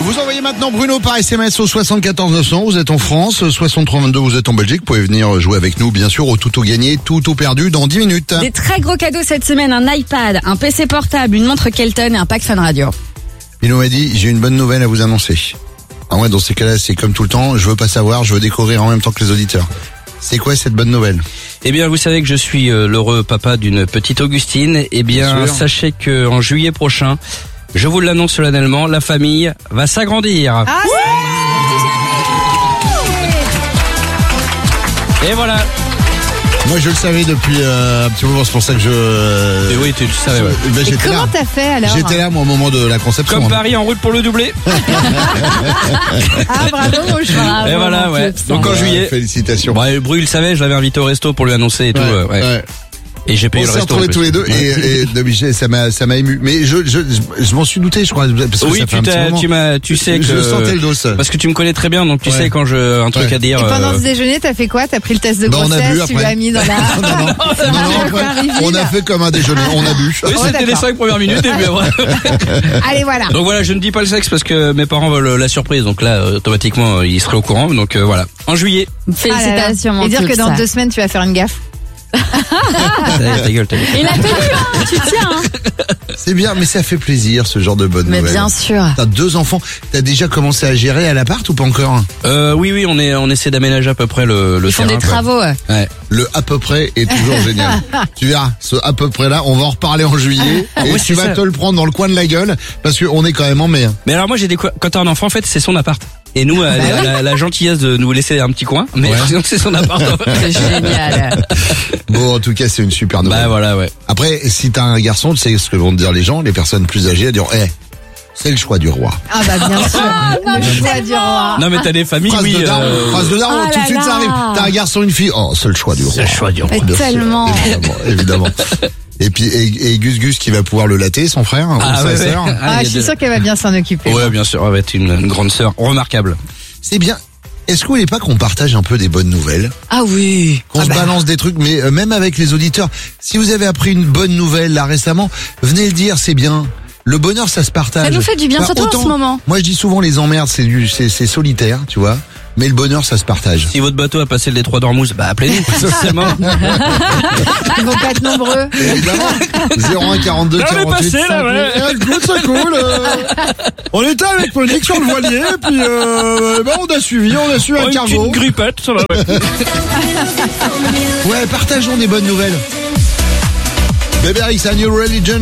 Vous envoyez maintenant Bruno par SMS au 74 900, vous êtes en France, 63 22, vous êtes en Belgique, vous pouvez venir jouer avec nous bien sûr au tout gagné, tout perdu dans 10 minutes. Des très gros cadeaux cette semaine, un iPad, un PC portable, une montre Kelton et un pack Fun Radio. Pino m'a dit, j'ai une bonne nouvelle à vous annoncer. Ah ouais, dans ces cas-là, c'est comme tout le temps, je veux pas savoir, je veux découvrir en même temps que les auditeurs. C'est quoi cette bonne nouvelle? Eh bien, vous savez que je suis l'heureux papa d'une petite Augustine. Eh bien, sachez que en juillet prochain, je vous l'annonce solennellement, la famille va s'agrandir. Ah, Et voilà. Moi je le savais depuis un petit moment, c'est pour ça que je... Et oui, tu le savais, ouais. Ben, et comment t'as fait alors? J'étais là moi au moment de la conception. Comme Paris en route pour le doubler. Ah bravo, je bravo. Et voilà, ouais. Donc en juillet. Félicitations. Bon, Bru, il savait, je l'avais invité au resto pour lui annoncer et tout. Ouais. Et j'ai payé on le s'est resto. retrouvés tous les deux et Michel, ça m'a ému. Mais je m'en suis douté, je crois. Parce que oui, ça fait un petit moment. tu sais que je sentais le dos. Parce que tu me connais très bien, donc tu sais quand je un truc à dire. Et pendant ce déjeuner, t'as fait quoi? T'as pris le test de grossesse, tu l'as mis dans la. Non, on a fait comme un déjeuner, on a bu. Oui, c'était les 5 premières minutes et puis après. Allez, voilà. Donc voilà, je ne dis pas le sexe parce que mes parents veulent la surprise, donc là automatiquement ils seraient au courant. Donc voilà, en juillet. Félicitations. Et dire que dans 2 semaines tu vas faire une gaffe. Ta gueule. Il a tenu, tu tiens. C'est bien, mais ça fait plaisir ce genre de bonne nouvelle. Mais bien sûr. T'as 2 enfants, t'as déjà commencé à gérer à l'appart ou pas encore? Oui, on essaie d'aménager à peu près le Ils font terrain. des travaux. Ouais. Le à peu près est toujours génial. Tu verras, ce à peu près là, on va en reparler en juillet et oui, tu vas te le prendre dans le coin de la gueule parce qu'on est quand même en mai. Mais alors moi quand t'as un enfant en fait c'est son appart. Et nous, la gentillesse de nous laisser un petit coin, mais sinon c'est son appart. C'est génial. Bon, en tout cas, c'est une super nouvelle. Bah voilà, ouais. Après, si t'as un garçon, tu sais ce que vont te dire les gens, les personnes plus âgées, elles diront, c'est le choix du roi. Ah bah bien sûr, le choix du roi. Non mais t'as des familles, Phrase de daron, tout de suite ça arrive. T'as un garçon, une fille, c'est le choix du roi. C'est le choix du roi. Bien sûr, tellement. Évidemment. Et puis, et Gus qui va pouvoir le latter, son frère, ou sa sœur. Je suis sûre qu'elle va bien s'en occuper. Ouais, bien sûr, elle va être une grande sœur remarquable. C'est bien. Est-ce que vous voulez pas qu'on partage un peu des bonnes nouvelles? Ah oui. Qu'on se balance des trucs, mais même avec les auditeurs. Si vous avez appris une bonne nouvelle là récemment, venez le dire, c'est bien. Le bonheur, ça se partage. Ça nous fait du bien, surtout en ce moment. Moi, je dis souvent les emmerdes, c'est solitaire, tu vois. Mais le bonheur, ça se partage. Si votre bateau a passé le détroit d'Ormuz, appelez-nous. Forcément. Ils vont pas être nombreux. Évidemment. 01 42 48 passé, là, ouais. Ça coule. On était avec Monique sur le voilier, puis on a suivi un cargo. Une petite grippette, ça va. Ouais, partageons des bonnes nouvelles. Bébé X, A New Religion.